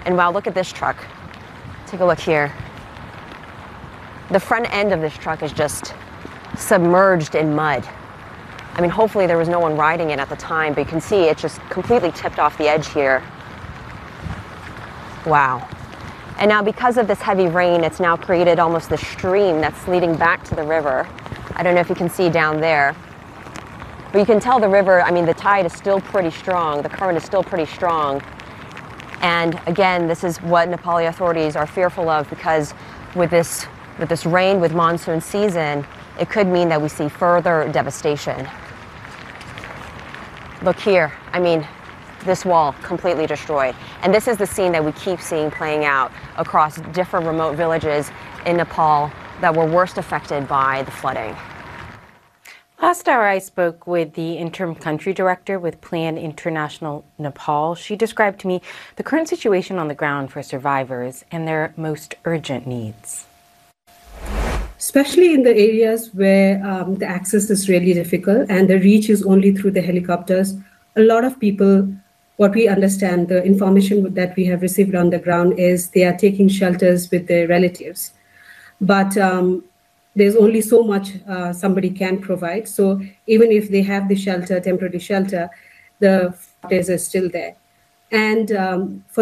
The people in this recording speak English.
And wow, look at this truck. Take a look here. The front end of this truck is just submerged in mud. I mean, hopefully there was no one riding it at the time, but you can see it just completely tipped off the edge here. Wow. And now because of this heavy rain, it's now created almost this stream that's leading back to the river. I don't know if you can see down there, but you can tell the river, I mean, the tide is still pretty strong. The current is still pretty strong. And again, this is what Nepali authorities are fearful of, because with this rain, with monsoon season, it could mean that we see further devastation. Look here, I mean, this wall completely destroyed. And this is the scene that we keep seeing playing out across different remote villages in Nepal that were worst affected by the flooding. Last hour, I spoke with the interim country director with Plan International Nepal. She described to me the current situation on the ground for survivors and their most urgent needs. Especially in the areas where the access is really difficult and the reach is only through the helicopters, a lot of people, what we understand, the information that we have received on the ground is they are taking shelters with their relatives. But there's only so much somebody can provide. So even if they have the shelter, temporary shelter, the footage is still there. And for